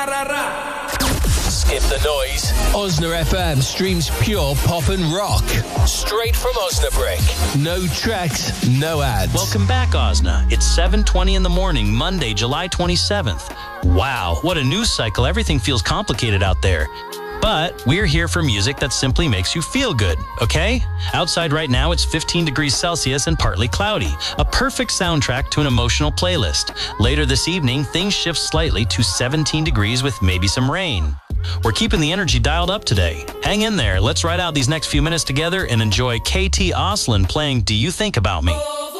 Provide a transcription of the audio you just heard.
Skip the noise. Osna FM streams pure pop and rock. Straight from Osnabrück. No tracks, no ads. Welcome back, Osna. It's 7:20 in the morning, Monday, July 27th. Wow, what a news cycle. Everything feels complicated out there. But we're here for music that simply makes you feel good, okay? Outside right now, it's 15 degrees Celsius and partly cloudy. A perfect soundtrack to an emotional playlist. Later this evening, things shift slightly to 17 degrees with maybe some rain. We're keeping the energy dialed up today. Hang in there. Let's ride out these next few minutes together and enjoy KT Oslin playing Do You Think About Me?